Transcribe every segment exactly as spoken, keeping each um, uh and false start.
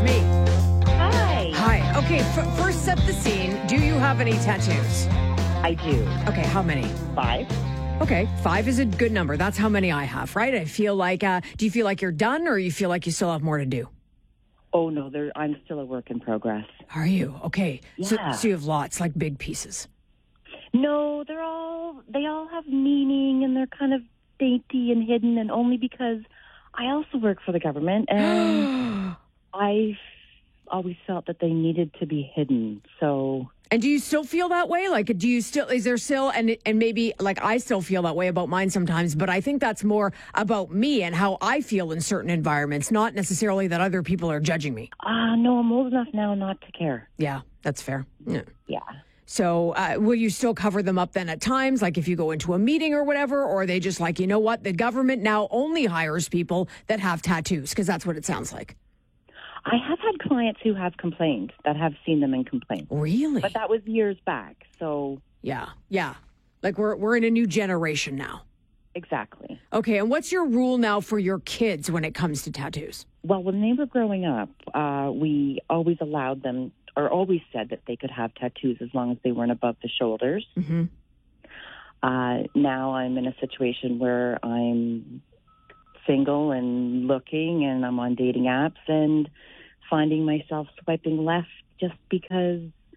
me. Hi. Hi. Okay, f- first set the scene. Do you have any tattoos? I do. Okay, how many? Five. Okay, five is a good number. That's how many I have, right? I feel like, uh, do you feel like you're done or you feel like you still have more to do? Oh, no, there, I'm still a work in progress. Are you? Okay. So, Yeah. so you have lots, like big pieces. No, they're all, they all have meaning and they're kind of dainty and hidden, and only because I also work for the government and I've always felt that they needed to be hidden. So... And do you still feel that way? Like, do you still, is there still, and and maybe, like, I still feel that way about mine sometimes, but I think that's more about me and how I feel in certain environments, not necessarily that other people are judging me. Ah, uh, no, I'm old enough now not to care. Yeah, that's fair. Yeah. Yeah. So uh, will you still cover them up then at times, like if you go into a meeting or whatever, or are they just like, you know what, the government now only hires people that have tattoos, because that's what it sounds like. I have had clients who have complained, that have seen them and complained. Really? But that was years back, so... Yeah, yeah. Like we're we're in a new generation now. Exactly. Okay, and what's your rule now for your kids when it comes to tattoos? Well, when they were growing up, uh, we always allowed them, or always said that they could have tattoos as long as they weren't above the shoulders. Mm-hmm. Uh, now I'm in a situation where I'm single and looking, and I'm on dating apps and finding myself swiping left just because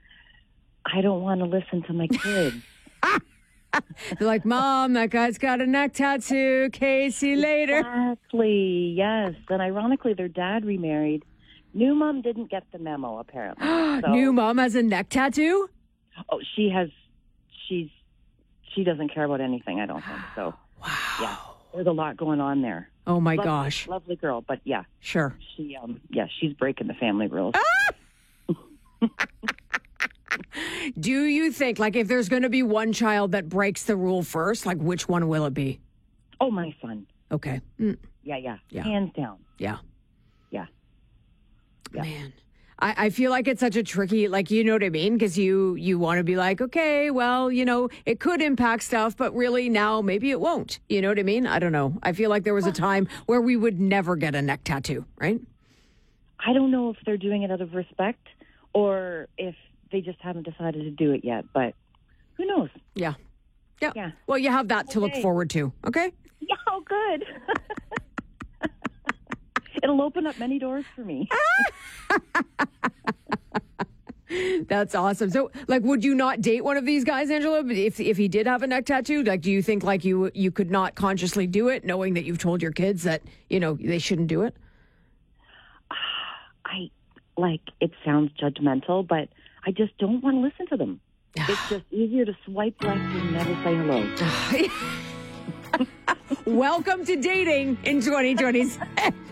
I don't want to listen to my kids. They're like, Mom, that guy's got a neck tattoo. Okay, see you later. Exactly, yes. And ironically, their dad remarried. New mom didn't get the memo, apparently. So, New mom has a neck tattoo? oh, she has, she's, she doesn't care about anything, I don't think. So, Wow. yeah, there's a lot going on there. Oh, my Lovely, gosh. Lovely girl, but yeah. Sure. She, um, yeah, she's breaking the family rules. Do you think, like, if there's going to be one child that breaks the rule first, like, which one will it be? Oh, my son. Okay. Mm. Yeah, yeah, Yeah. hands down. Yeah. Yeah. Yeah. Man. I, I feel like it's such a tricky, like, you know what I mean? Because you, you want to be like, okay, well, you know, it could impact stuff, but really now maybe it won't. You know what I mean? I don't know. I feel like there was a time where we would never get a neck tattoo, right? I don't know if they're doing it out of respect or if they just haven't decided to do it yet, but who knows? Yeah. Yeah. Yeah. Well, you have that to look Okay. forward to, okay? Yeah, oh, good. It'll open up many doors for me. That's awesome. So, like, would you not date one of these guys, Angela, if if he did have a neck tattoo? Like, do you think, like, you you could not consciously do it, knowing that you've told your kids that, you know, they shouldn't do it? I, like, it sounds judgmental, but I just don't want to listen to them. It's just easier to swipe left and never say hello. Welcome to dating in twenty twenty-six.